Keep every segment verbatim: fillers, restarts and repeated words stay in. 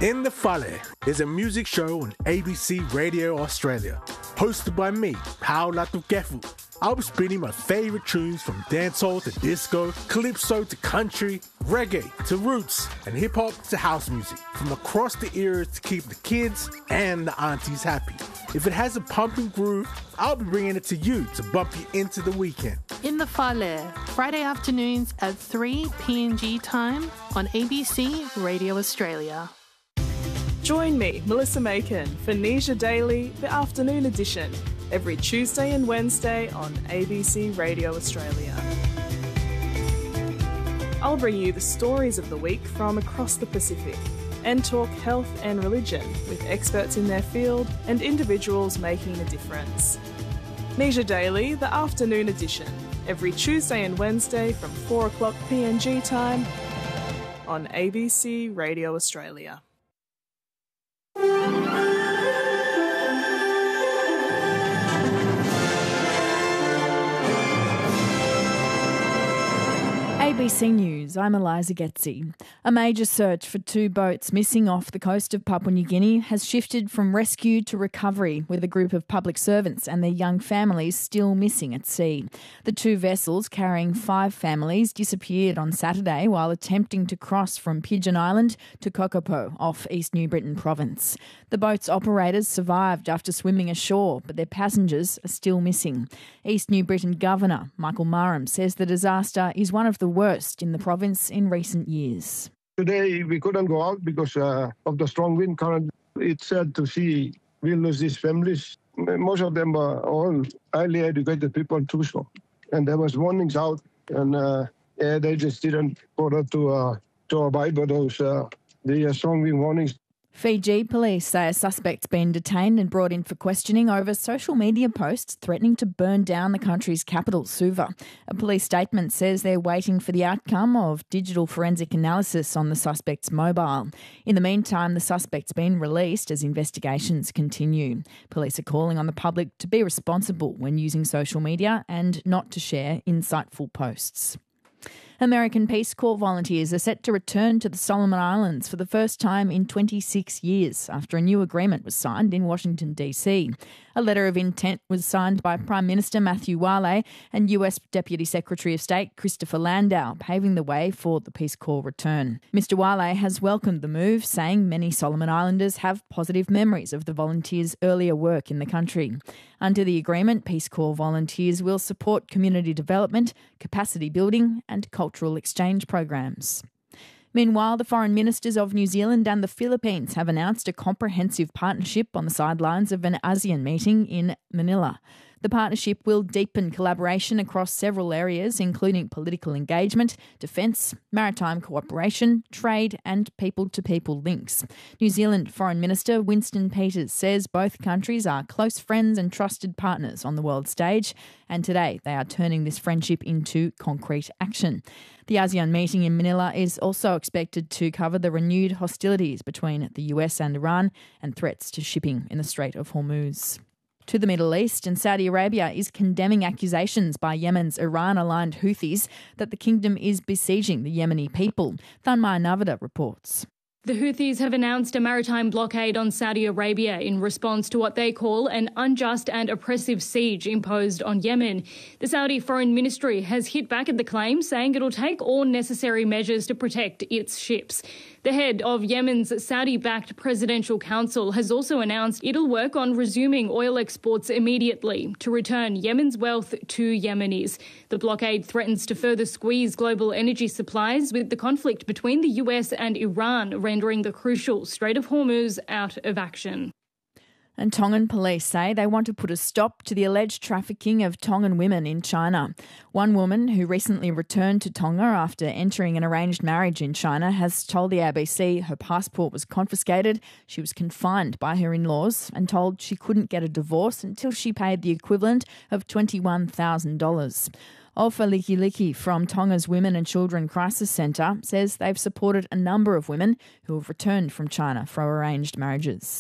In the Fale is a music show on A B C Radio Australia, hosted by me, Paul Latukefu. I'll be spinning my favourite tunes from dancehall to disco, calypso to country, reggae to roots, and hip-hop to house music, from across the eras to keep the kids and the aunties happy. If it has a pumping groove, I'll be bringing it to you to bump you into the weekend. In the Fale, Friday afternoons at three P N G time on A B C Radio Australia. Join me, Melissa Macon, for Nisha Daily, the afternoon edition, every Tuesday and Wednesday on A B C Radio Australia. I'll bring you the stories of the week from across the Pacific and talk health and religion with experts in their field and individuals making a difference. Nisha Daily, the afternoon edition, every Tuesday and Wednesday from four o'clock P N G time on A B C Radio Australia. A B C News, I'm Eliza Getzi. A major search for two boats missing off the coast of Papua New Guinea has shifted from rescue to recovery, with a group of public servants and their young families still missing at sea. The two vessels carrying five families disappeared on Saturday while attempting to cross from Pigeon Island to Kokopo off East New Britain province. The boat's operators survived after swimming ashore, but their passengers are still missing. East New Britain Governor Michael Marham says the disaster is one of the worst in the province in recent years. Today we couldn't go out because uh, of the strong wind current. It's sad to see we lose these families. Most of them are all highly educated people too, so. And there was warnings out, and uh, yeah, they just didn't bother to uh, to abide by those uh, the uh, strong wind warnings. Fiji police say a suspect's been detained and brought in for questioning over social media posts threatening to burn down the country's capital, Suva. A police statement says they're waiting for the outcome of digital forensic analysis on the suspect's mobile. In the meantime, the suspect's been released as investigations continue. Police are calling on the public to be responsible when using social media and not to share insightful posts. American Peace Corps volunteers are set to return to the Solomon Islands for the first time in twenty-six years after a new agreement was signed in Washington, D C. A letter of intent was signed by Prime Minister Matthew Wale and U S Deputy Secretary of State Christopher Landau, paving the way for the Peace Corps return. Mister Wale has welcomed the move, saying many Solomon Islanders have positive memories of the volunteers' earlier work in the country. Under the agreement, Peace Corps volunteers will support community development, capacity building and cultural exchange programs. Meanwhile, the foreign ministers of New Zealand and the Philippines have announced a comprehensive partnership on the sidelines of an ASEAN meeting in Manila. The partnership will deepen collaboration across several areas, including political engagement, defence, maritime cooperation, trade and people-to-people links. New Zealand Foreign Minister Winston Peters says both countries are close friends and trusted partners on the world stage, and today they are turning this friendship into concrete action. The ASEAN meeting in Manila is also expected to cover the renewed hostilities between the U S and Iran and threats to shipping in the Strait of Hormuz. To the Middle East, and Saudi Arabia is condemning accusations by Yemen's Iran-aligned Houthis that the kingdom is besieging the Yemeni people. Thanmaya Navada reports. The Houthis have announced a maritime blockade on Saudi Arabia in response to what they call an unjust and oppressive siege imposed on Yemen. The Saudi Foreign Ministry has hit back at the claim, saying it'll take all necessary measures to protect its ships. The head of Yemen's Saudi-backed Presidential Council has also announced it'll work on resuming oil exports immediately to return Yemen's wealth to Yemenis. The blockade threatens to further squeeze global energy supplies, with the conflict between the U S and Iran rendering the crucial Strait of Hormuz out of action. And Tongan police say they want to put a stop to the alleged trafficking of Tongan women in China. One woman who recently returned to Tonga after entering an arranged marriage in China has told the A B C her passport was confiscated, she was confined by her in-laws and told she couldn't get a divorce until she paid the equivalent of twenty-one thousand dollars. Olfa Likiliki from Tonga's Women and Children Crisis Centre says they've supported a number of women who have returned from China for arranged marriages.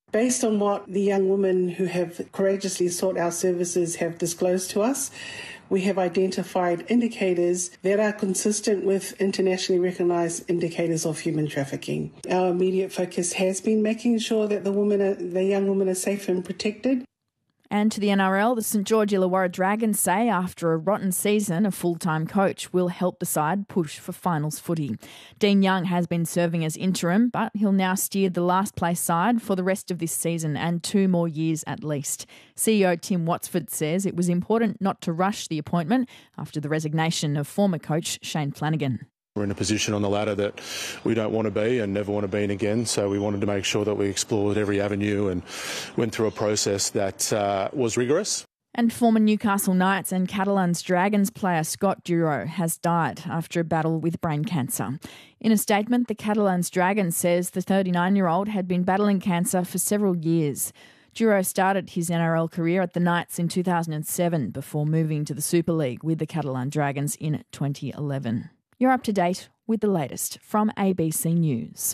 Based on what the young women who have courageously sought our services have disclosed to us, we have identified indicators that are consistent with internationally recognised indicators of human trafficking. Our immediate focus has been making sure that the women, are, the young women are safe and protected. And to the N R L, the St George Illawarra Dragons say after a rotten season, a full-time coach will help the side push for finals footy. Dean Young has been serving as interim, but he'll now steer the last-place side for the rest of this season and two more years at least. C E O Tim Watsford says it was important not to rush the appointment after the resignation of former coach Shane Flanagan. We're in a position on the ladder that we don't want to be and never want to be in again, so we wanted to make sure that we explored every avenue and went through a process that uh, was rigorous. And former Newcastle Knights and Catalans Dragons player Scott Duro has died after a battle with brain cancer. In a statement, the Catalans Dragons says the thirty-nine-year-old had been battling cancer for several years. Duro started his N R L career at the Knights in two thousand seven before moving to the Super League with the Catalan Dragons in twenty eleven. You're up to date with the latest from A B C News.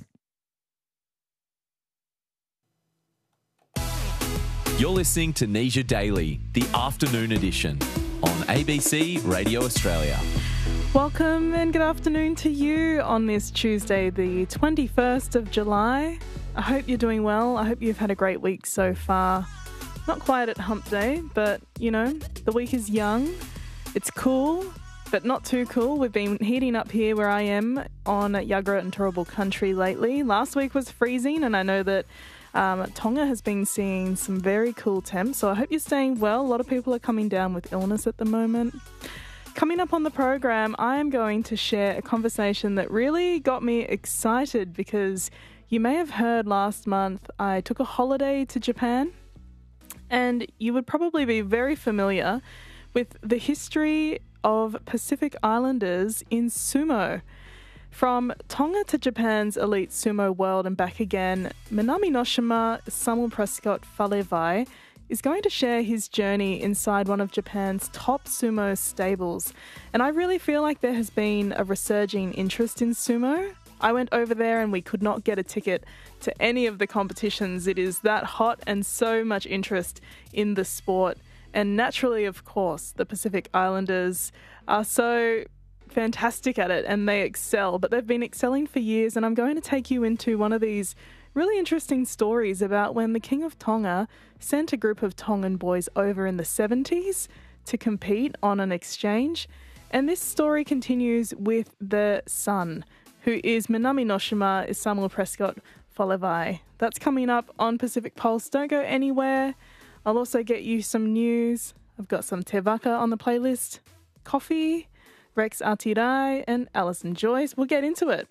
You're listening to Nesia Daily, the afternoon edition on A B C Radio Australia. Welcome and good afternoon to you on this Tuesday, the twenty-first of July. I hope you're doing well. I hope you've had a great week so far. Not quite at hump day, but, you know, the week is young. It's cool, but not too cool. We've been heating up here where I am on Yagara and Turrbal country lately. Last week was freezing, and I know that um, Tonga has been seeing some very cool temps, so I hope you're staying well. A lot of people are coming down with illness at the moment. Coming up on the program, I am going to share a conversation that really got me excited because you may have heard last month I took a holiday to Japan, and you would probably be very familiar with the history of Pacific Islanders in sumo. From Tonga to Japan's elite sumo world and back again, Minami Noshima Samuel Prescott Falevai is going to share his journey inside one of Japan's top sumo stables. And I really feel like there has been a resurging interest in sumo. I went over there and we could not get a ticket to any of the competitions. It is that hot and so much interest in the sport. And naturally, of course, the Pacific Islanders are so fantastic at it and they excel, but they've been excelling for years. And I'm going to take you into one of these really interesting stories about when the King of Tonga sent a group of Tongan boys over in the seventies to compete on an exchange. And this story continues with the son, who is Minami Noshima Samuel Prescott Falevai. That's coming up on Pacific Pulse. Don't go anywhere. I'll also get you some news. I've got some Te Vaka on the playlist, coffee, Rex Artirai and Alison Joyce. We'll get into it.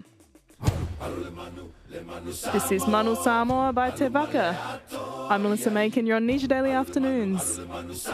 This is Manu Samoa by Te Vaka. I'm Melissa Makin. You're on Nesia Daily Afternoons.